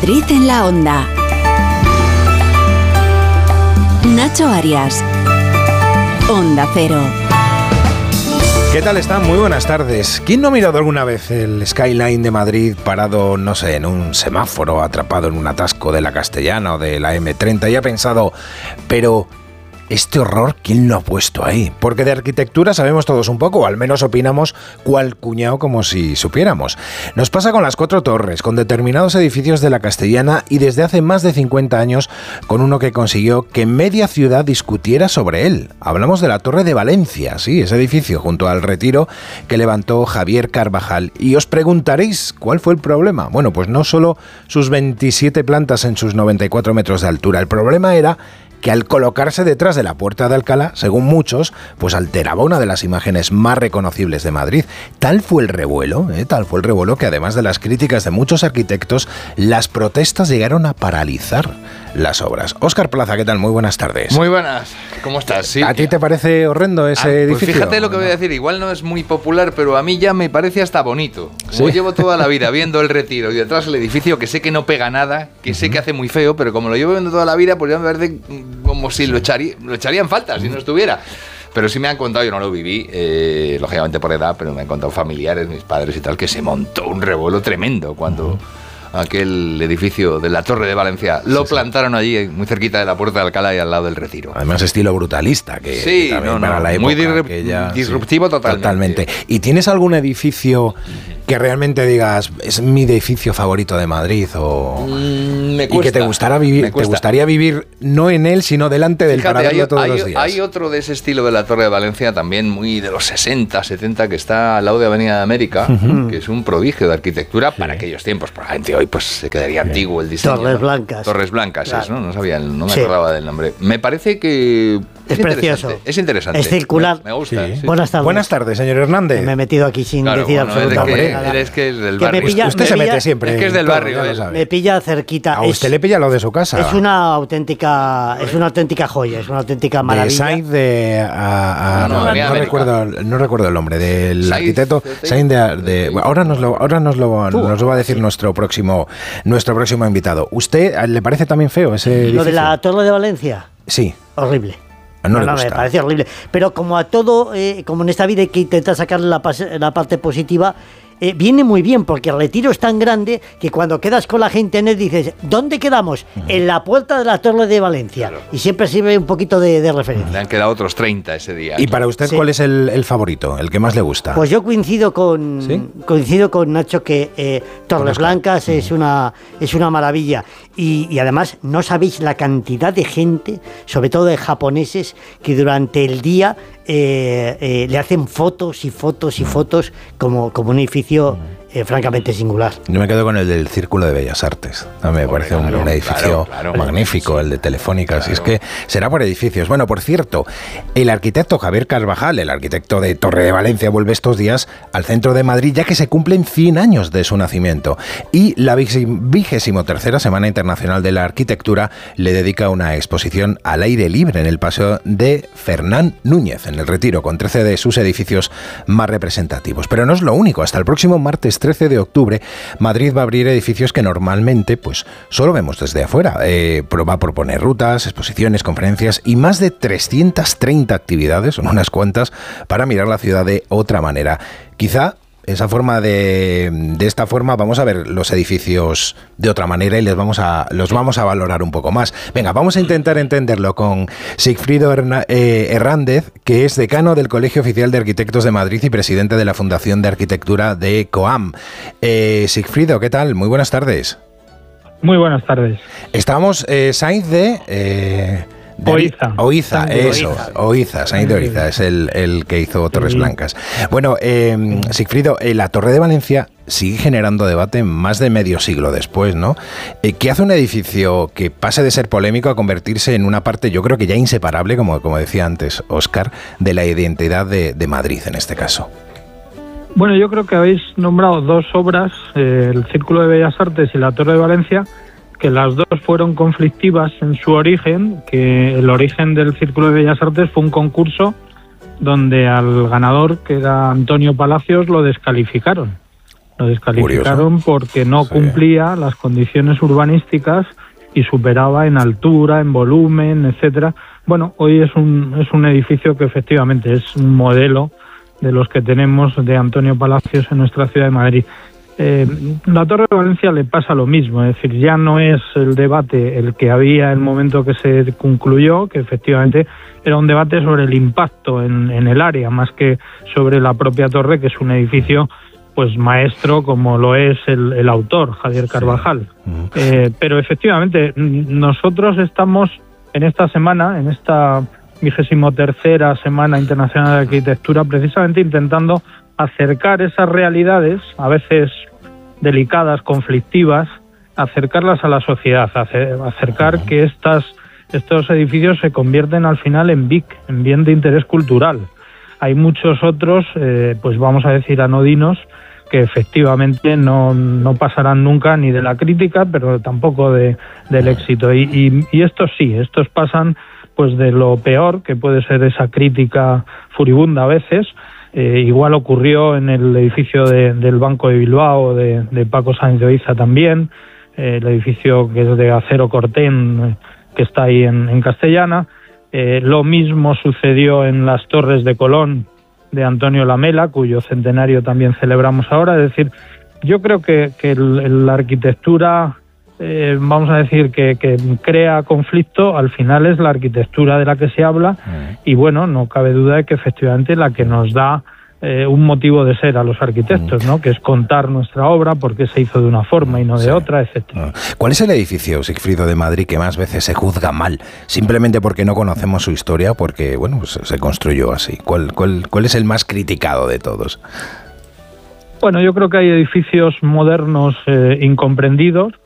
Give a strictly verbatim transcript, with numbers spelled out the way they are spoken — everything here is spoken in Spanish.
Madrid en la Onda. Nacho Arias. Onda Cero. ¿Qué tal están? Muy buenas tardes. ¿Quién no ha mirado alguna vez el skyline de Madrid parado, no sé, en un semáforo, atrapado en un atasco de la Castellana o de la eme treinta y ha pensado, pero este horror, ¿quién lo ha puesto ahí? Porque de arquitectura sabemos todos un poco, o al menos opinamos cual cuñado como si supiéramos. Nos pasa con las Cuatro Torres, con determinados edificios de la Castellana y desde hace más de cincuenta años con uno que consiguió que media ciudad discutiera sobre él. Hablamos de la Torre de Valencia, sí, ese edificio junto al Retiro que levantó Javier Carvajal. Y os preguntaréis, ¿cuál fue el problema? Bueno, pues no solo sus veintisiete plantas en sus noventa y cuatro metros de altura. El problema era que al colocarse detrás de la Puerta de Alcalá, según muchos, pues alteraba una de las imágenes más reconocibles de Madrid. Tal fue el revuelo, ¿eh? tal fue el revuelo que además de las críticas de muchos arquitectos, las protestas llegaron a paralizar las obras. Óscar Plaza, ¿qué tal? Muy buenas tardes. Muy buenas, ¿cómo estás? Sí. ¿A ti te parece horrendo ese ah, pues edificio? Fíjate lo que voy a decir, igual no es muy popular, pero a mí ya me parece hasta bonito. Como ¿Sí? llevo toda la vida viendo el Retiro y detrás el edificio, que sé que no pega nada, que uh-huh. sé que hace muy feo, pero como lo llevo viendo toda la vida, pues ya me parece como si lo, echaría, lo echarían falta, si no estuviera. Pero sí me han contado, yo no lo viví, eh, lógicamente por edad, pero me han contado familiares, mis padres y tal, que se montó un revuelo tremendo cuando uh-huh. aquel edificio de la Torre de Valencia lo sí, plantaron sí. allí, muy cerquita de la Puerta de Alcalá y al lado del Retiro. Además estilo brutalista, que, sí, que también no, para no, la época muy disrup- que ya, disruptivo sí, totalmente. totalmente. ¿Y tienes algún edificio que realmente digas, es mi edificio favorito de Madrid? O mm, me cuesta, y que te gustara vivir, te gustaría vivir no en él, sino delante del Fíjate, para verlo hay, todos hay, los días. Hay otro de ese estilo de la Torre de Valencia, también muy de los sesenta, setenta, que está al lado de Avenida de América, uh-huh. que es un prodigio de arquitectura sí. para aquellos tiempos. Probablemente hoy pues se quedaría sí. antiguo el diseño. Torres ¿no? Blancas. Torres Blancas, claro. es, ¿no? No sabía, no me sí. acordaba del nombre. Me parece que es, es precioso. Es interesante. Es circular. Me, me gusta. Sí. Sí. Buenas tardes. Buenas tardes, señor Hernández. Me he metido aquí sin claro, decir bueno, absolutamente es nada. Es que es del que barrio. Me pilla, usted me se pilla, mete siempre. Es que es del barrio. Todo, ¿eh? Me pilla cerquita. A es, usted le pilla lo de su casa. Es una auténtica, es una auténtica joya, es una auténtica maravilla. De Sainz de a, a, no, no, no, no recuerdo, no recuerdo el nombre del Sainz, arquitecto. Sainz de, de bueno, ahora nos lo, ahora nos lo, nos lo va a decir nuestro próximo, nuestro próximo invitado. ¿Usted le parece también feo ese edificio? Lo de la Torre de Valencia. Sí. Horrible. No, no, le no gusta. Me parece horrible. Pero como a todo, eh, como en esta vida hay que intentar sacar la, la parte positiva, eh, viene muy bien, porque el Retiro es tan grande que cuando quedas con la gente en él dices, ¿dónde quedamos? Uh-huh. En la puerta de la Torre de Valencia. Claro. Y siempre sirve un poquito de, de referencia. Le han quedado otros treinta ese día. ¿Y para usted sí. cuál es el, el favorito, el que más le gusta? Pues yo coincido con ¿Sí? coincido con Nacho que eh, Torres Blancas uh-huh. es una es una maravilla. Y, y además no sabéis la cantidad de gente, sobre todo de japoneses, que durante el día eh, eh, le hacen fotos y fotos y fotos como, como un edificio eh, francamente singular. Yo me quedo con el del Círculo de Bellas Artes. A mí me parece claro, un, un edificio claro, claro, magnífico, sí. el de Telefónica. Claro. Si es que será por edificios. Bueno, por cierto, el arquitecto Javier Carvajal, el arquitecto de Torre de Valencia, vuelve estos días al centro de Madrid, ya que se cumplen cien años de su nacimiento. Y la vigésimo tercera Semana Internacional de la Arquitectura le dedica una exposición al aire libre en el Paseo de Fernán Núñez, en el Retiro, con trece de sus edificios más representativos. Pero no es lo único. Hasta el próximo martes trece de octubre, Madrid va a abrir edificios que normalmente pues solo vemos desde afuera. Eh, va a proponer rutas, exposiciones, conferencias y más de trescientas treinta actividades, son unas cuantas, para mirar la ciudad de otra manera. Quizá esa forma de, de esta forma vamos a ver los edificios de otra manera y les vamos a, los vamos a valorar un poco más. Venga, vamos a intentar entenderlo con Sigfrido Herna, eh, Hernández, que es decano del Colegio Oficial de Arquitectos de Madrid y presidente de la Fundación de Arquitectura de COAM. Eh, Sigfrido, ¿qué tal? Muy buenas tardes. Muy buenas tardes. Estamos, eh, Sainz de... Eh, De Oiza. Oiza, eso, Oiza, Sainz de Oiza, es el, el que hizo Torres sí. Blancas. Bueno, eh, Sigfrido, eh, la Torre de Valencia sigue generando debate más de medio siglo después, ¿no? Eh, ¿Qué hace un edificio que pase de ser polémico a convertirse en una parte, yo creo que ya inseparable, como, como decía antes Óscar, de la identidad de, de Madrid en este caso? Bueno, yo creo que habéis nombrado dos obras, eh, el Círculo de Bellas Artes y la Torre de Valencia, que las dos fueron conflictivas en su origen, que el origen del Círculo de Bellas Artes fue un concurso donde al ganador, que era Antonio Palacios, lo descalificaron. Lo descalificaron Curioso. porque no Sí. cumplía las condiciones urbanísticas y superaba en altura, en volumen, etcétera. Bueno, hoy es un es un edificio que efectivamente es un modelo de los que tenemos de Antonio Palacios en nuestra ciudad de Madrid. Eh, la Torre de Valencia le pasa lo mismo, es decir, ya no es el debate el que había en el momento que se concluyó, que efectivamente era un debate sobre el impacto en, en el área, más que sobre la propia torre, que es un edificio pues maestro como lo es el, el autor, Javier Carvajal. Sí. Eh, pero efectivamente, nosotros estamos en esta semana, en esta vigésimo tercera Semana Internacional de Arquitectura, precisamente intentando acercar esas realidades, a veces delicadas, conflictivas, acercarlas a la sociedad, acercar que estas, estos edificios se convierten al final en B I C, en bien de interés cultural. Hay muchos otros, eh, pues vamos a decir anodinos, que efectivamente no, no pasarán nunca ni de la crítica, pero tampoco de, del éxito. Y, y, y estos sí, estos pasan pues de lo peor, que puede ser esa crítica furibunda a veces. Eh, igual ocurrió en el edificio de, del Banco de Bilbao, de, de Paco Sáenz de Oiza también, eh, el edificio que es de Acero Corten, eh, que está ahí en, en Castellana. Eh, lo mismo sucedió en las Torres de Colón, de Antonio Lamela, cuyo centenario también celebramos ahora. Es decir, yo creo que, que el, la arquitectura, eh, vamos a decir, que, que crea conflicto, al final es la arquitectura de la que se habla, y bueno, no cabe duda de que efectivamente la que nos da eh, un motivo de ser a los arquitectos, ¿no? Que es contar nuestra obra, por qué se hizo de una forma y no de sí. otra, etcétera. ¿Cuál es el edificio, Sigfrido, de Madrid que más veces se juzga mal? Simplemente porque no conocemos su historia, porque bueno, pues se construyó así. ¿Cuál, cuál, cuál es el más criticado de todos? Bueno, yo creo que hay edificios modernos eh, incomprendidos,